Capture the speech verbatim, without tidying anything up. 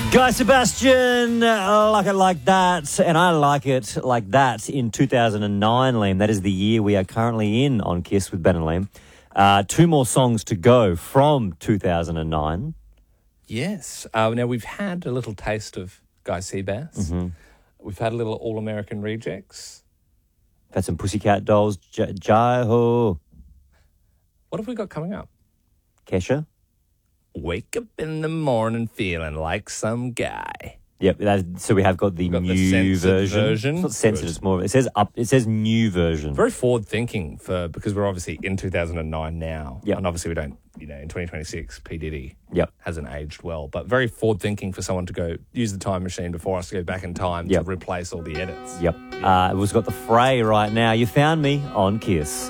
Guy Sebastian, uh, like it like that, and I like it like that in two thousand nine, Liam. That is the year we are currently in on Kiss with Ben and Liam. Uh, two more songs to go from two thousand nine. Yes. Uh, now, we've had a little taste of Guy Seabass. Mm-hmm. We've had a little All-American Rejects. Had some Pussycat Dolls, J- Jai-Ho, What have we got coming up? Kesha. Wake up in the morning feeling like some guy. Yep, that, so we have got the We've got the new censored version. version. It's not censored, Good. it's more, it says up, it says new version. Very forward-thinking for because we're obviously in two thousand nine now. Yep. And obviously we don't, you know, in twenty twenty-six, P. Diddy Yep. hasn't aged well. But very forward-thinking for someone to go use the time machine before us to go back in time Yep. to replace all the edits. Yep. Uh, we've got the fray right now. You found me on Kiss.